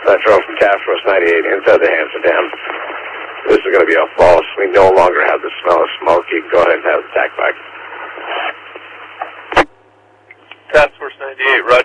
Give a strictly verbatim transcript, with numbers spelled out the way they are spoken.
Metro from Task Force ninety-eight inside the Hanson Dam. This is going to be a false. We no longer have the smell of smoke. You can go ahead and have the tack back. Task Force ninety-eight, Roger.